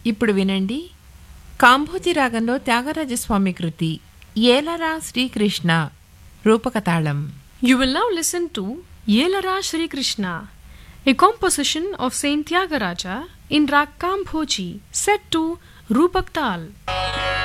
ఇప్పుడు వినండి కాంభోజి రాగంలో త్యాగరాజస్వామి కృతి ఏలరా Srikrishna రూపకతాళం. You will now listen to Yelara Shri Krishna, a composition of Saint Tyagaraja in Rag Kambhoji, set to Rupak Tal.